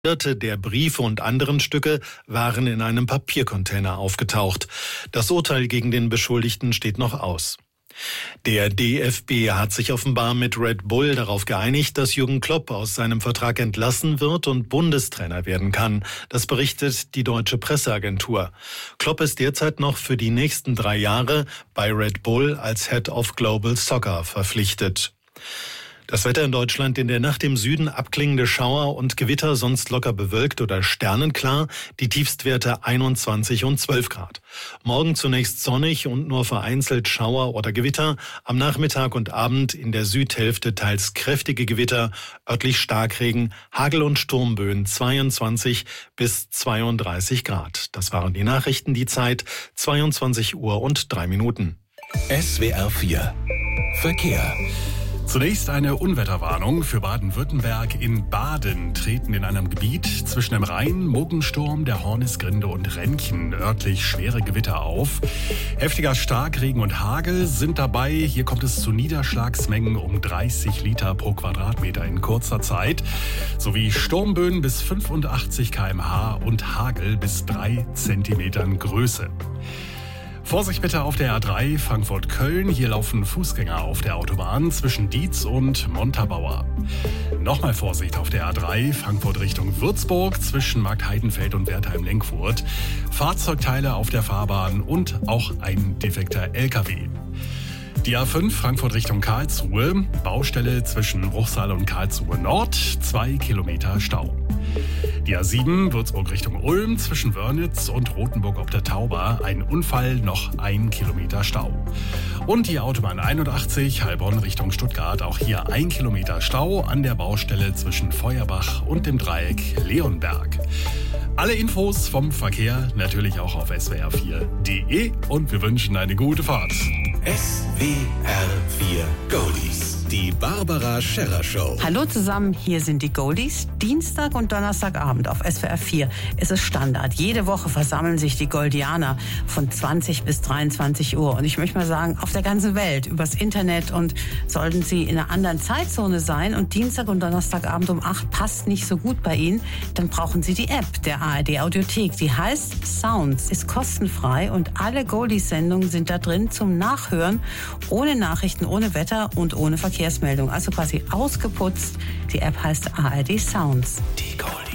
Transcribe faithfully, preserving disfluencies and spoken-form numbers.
Hunderte der Briefe und anderen Stücke waren in einem Papiercontainer aufgetaucht. Das Urteil gegen den Beschuldigten steht noch aus. Der D F B hat sich offenbar mit Red Bull darauf geeinigt, dass Jürgen Klopp aus seinem Vertrag entlassen wird und Bundestrainer werden kann. Das berichtet die deutsche Presseagentur. Klopp ist derzeit noch für die nächsten drei Jahre bei Red Bull als Head of Global Soccer verpflichtet. Das Wetter in Deutschland: in der Nacht im Süden abklingende Schauer und Gewitter, sonst locker bewölkt oder sternenklar. Die Tiefstwerte einundzwanzig und zwölf Grad. Morgen zunächst sonnig und nur vereinzelt Schauer oder Gewitter. Am Nachmittag und Abend in der Südhälfte teils kräftige Gewitter, örtlich Starkregen, Hagel und Sturmböen, zweiundzwanzig bis zweiunddreißig Grad. Das waren die Nachrichten, die Zeit, zweiundzwanzig Uhr und drei Minuten. S W R vier Verkehr. Zunächst eine Unwetterwarnung für Baden-Württemberg. In Baden treten in einem Gebiet zwischen dem Rhein, Muggensturm, der Hornisgrinde und Renchen örtlich schwere Gewitter auf. Heftiger Starkregen und Hagel sind dabei. Hier kommt es zu Niederschlagsmengen um dreißig Liter pro Quadratmeter in kurzer Zeit, sowie Sturmböen bis fünfundachtzig Kilometer pro Stunde und Hagel bis drei Zentimetern Größe. Vorsicht bitte auf der A drei Frankfurt-Köln. Hier laufen Fußgänger auf der Autobahn zwischen Dietz und Montabaur. Nochmal Vorsicht auf der A drei Frankfurt Richtung Würzburg zwischen Marktheidenfeld und Wertheim-Lenkfurt. Fahrzeugteile auf der Fahrbahn und auch ein defekter L K W. Die A fünf Frankfurt Richtung Karlsruhe. Baustelle zwischen Bruchsal und Karlsruhe Nord. Zwei Kilometer Stau. Die A sieben Würzburg Richtung Ulm zwischen Wörnitz und Rothenburg ob der Tauber. Ein Unfall, noch ein Kilometer Stau. Und die Autobahn einundachtzig Heilbronn Richtung Stuttgart. Auch hier ein Kilometer Stau an der Baustelle zwischen Feuerbach und dem Dreieck Leonberg. Alle Infos vom Verkehr natürlich auch auf S W R vier Punkt de und wir wünschen eine gute Fahrt. S W R vier Goldies. Die Barbara Scherrer Show. Hallo zusammen, hier sind die Goldies. Dienstag und Donnerstagabend auf S W R vier ist es Standard. Jede Woche versammeln sich die Goldianer von zwanzig bis dreiundzwanzig Uhr. Und ich möchte mal sagen, auf der ganzen Welt, übers Internet. Und sollten Sie in einer anderen Zeitzone sein und Dienstag und Donnerstagabend um acht passt nicht so gut bei Ihnen, dann brauchen Sie die App der A R D Audiothek. Die heißt Sounds, ist kostenfrei und alle Goldies-Sendungen sind da drin zum Nachhören, ohne Nachrichten, ohne Wetter und ohne Verkehrsmeldung. Also quasi ausgeputzt. Die App heißt A R D Sounds. Die Goldies.